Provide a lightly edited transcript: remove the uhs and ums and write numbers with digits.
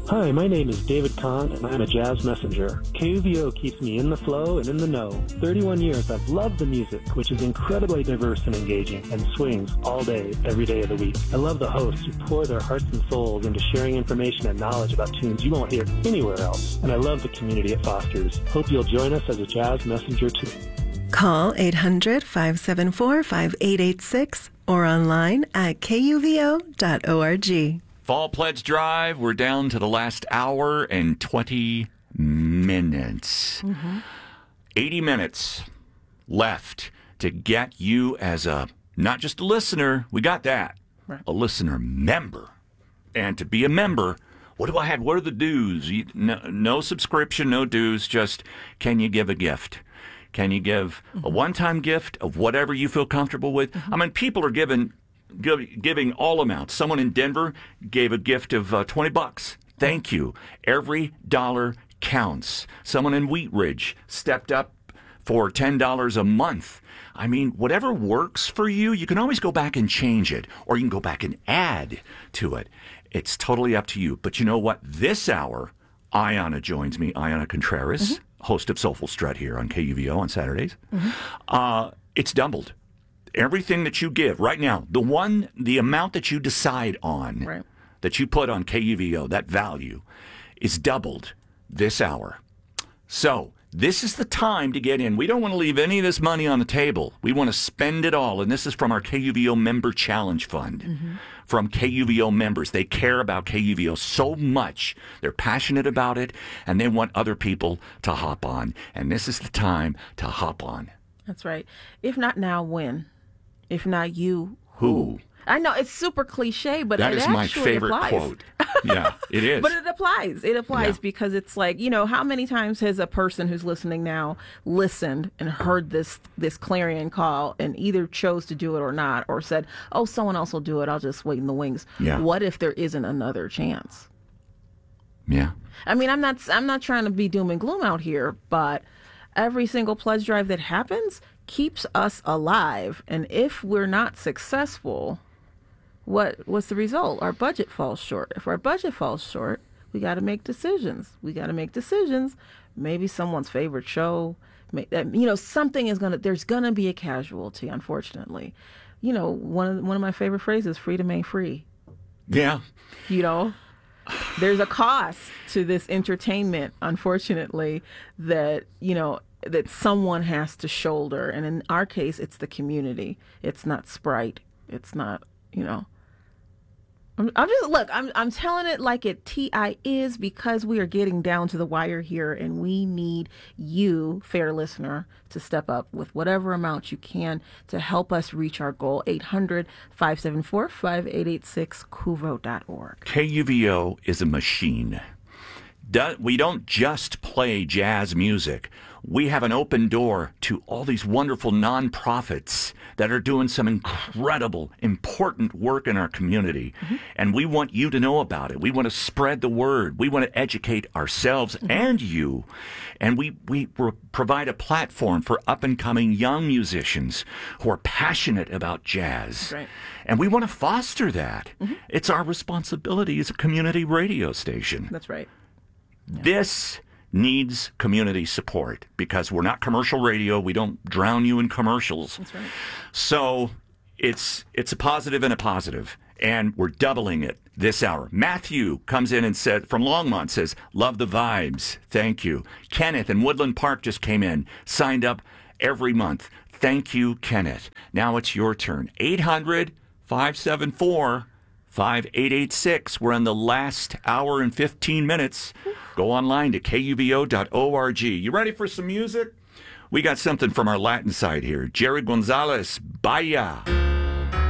Hi, my name is David Kahn, and I'm a jazz messenger. KUVO keeps me in the flow and in the know. 31 years I've loved the music, which is incredibly diverse and engaging, and swings all day, every day of the week. I love the hosts who pour their hearts and souls into sharing information and knowledge about tunes you won't hear anywhere else. And I love the community it fosters. Hope you'll join us as a jazz messenger too. Call 800-574-5886 or online at kuvo.org. Fall Pledge Drive, we're down to the last hour and 20 minutes. 80 minutes left to get you as not just a listener, we got that, right. A listener member. And to be a member, what do I have? What are the dues? No subscription, no dues, just can you give a gift? Can you give a one-time gift of whatever you feel comfortable with? I mean, people are giving all amounts. Someone in Denver gave a gift of $20. Thank you. Every dollar counts. Someone in Wheat Ridge stepped up for $10 a month. I mean, whatever works for you, you can always go back and change it, or you can go back and add to it. It's totally up to you. But you know what? This hour, Ayanna joins me, Ayanna Contreras, host of Soulful Strut here on KUVO on Saturdays. It's doubled. Everything that you give right now, the amount that you decide on, right, that you put on KUVO, that value, is doubled this hour. So this is the time to get in. We don't want to leave any of this money on the table. We want to spend it all. And this is from our KUVO Member Challenge Fund. From KUVO members. They care about KUVO so much. They're passionate about it, and they want other people to hop on. And this is the time to hop on. That's right. If not now, when? If not you, who? I know it's super cliche, but that it is actually my favorite applies. quote. Yeah, it is. But it applies. It applies because it's like, how many times has a person who's listening now listened and heard this clarion call and either chose to do it or not, or said, oh, someone else will do it, I'll just wait in the wings. Yeah. What if there isn't another chance? Yeah. I mean, I'm not trying to be doom and gloom out here, but every single pledge drive that happens keeps us alive. And if we're not successful, what's the result? Our budget falls short. If our budget falls short, we got to make decisions. Maybe someone's favorite show, something is there's gonna be a casualty, unfortunately. One of my favorite phrases, freedom ain't free. Yeah. There's a cost to this entertainment, unfortunately, that someone has to shoulder. And in our case, it's the community. It's not Sprite. It's not, I'm telling it like it TI is, because we are getting down to the wire here, and we need you, fair listener, to step up with whatever amount you can to help us reach our goal. 800-574-5886, kuvo.org. KUVO is a machine. We don't just play jazz music. We have an open door to all these wonderful nonprofits that are doing some incredible, important work in our community. And we want you to know about it. We want to spread the word. We want to educate ourselves and you. And we provide a platform for up-and-coming young musicians who are passionate about jazz. Right. And we want to foster that. It's our responsibility as a community radio station. That's right. Yeah. This needs community support because we're not commercial radio. We don't drown you in commercials. That's right. So it's a positive and a positive, and we're doubling it this hour. Matthew comes in and said, from Longmont, says, love the vibes. Thank you. Kenneth in Woodland Park just came in, signed up every month. Thank you, Kenneth. Now it's your turn. 800-574-5886. We're in the last hour and 15 minutes. Go online to kuvo.org. You ready for some music? We got something from our Latin side here. Jerry Gonzalez, Baya.